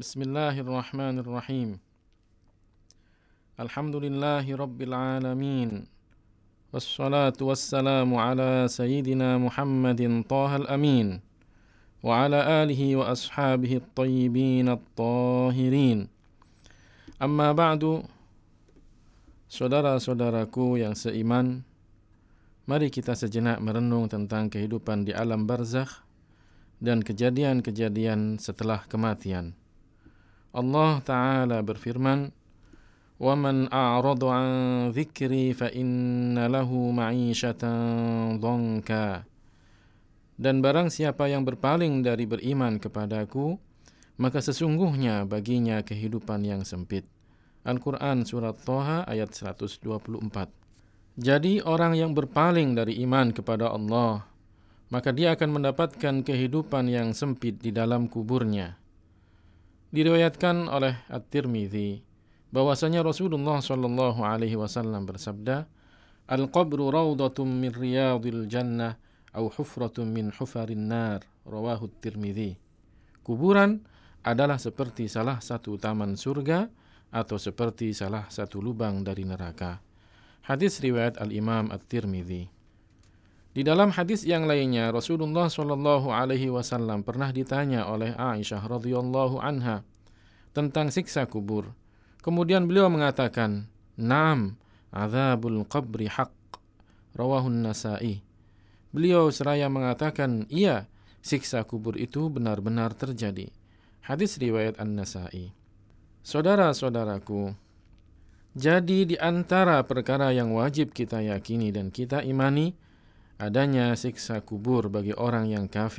Bismillahirrahmanirrahim. Alhamdulillahi rabbil alamin. Wassalatu wassalamu ala sayyidina Muhammadin Thahal Amin wa ala alihi wa ashabihi at-tayyibin at-tahirin. Amma ba'du. Saudara-saudaraku yang seiman, mari kita sejenak merenung tentang kehidupan di alam barzakh dan kejadian-kejadian setelah kematian. Allah Ta'ala berfirman, وَمَنْ أَعْرَضَ عَنْ ذِكْرِي فَإِنَّ لَهُ مَعِيشَةً ضَنْكًا. Dan barang siapa yang berpaling dari beriman kepadaku, maka sesungguhnya baginya kehidupan yang sempit. Al-Quran Surat Thaha ayat 124. Jadi orang yang berpaling dari iman kepada Allah, maka dia akan mendapatkan kehidupan yang sempit di dalam kuburnya. Diriwayatkan oleh At-Tirmidzi bahwasanya Rasulullah sallallahu alaihi wasallam bersabda, "Al-qabru rawdatun min riyadil jannah aw hufratun min hufarin nar." Rawahu At-Tirmidzi. Kuburan adalah seperti salah satu taman surga atau seperti salah satu lubang dari neraka. Hadis riwayat Al-Imam At-Tirmidzi. Di dalam hadis yang lainnya, Rasulullah sallallahu alaihi wasallam pernah ditanya oleh Aisyah radhiyallahu anha tentang siksa kubur. Kemudian beliau mengatakan, "Naam, adzabul qabri haqq." Rawahu An-Nasa'i. Beliau seraya mengatakan, "Iya, siksa kubur itu benar-benar terjadi." Hadis riwayat An-Nasa'i. Saudara-saudaraku, jadi di antara perkara yang wajib kita yakini dan kita imani adanya siksa kubur bagi orang yang kafir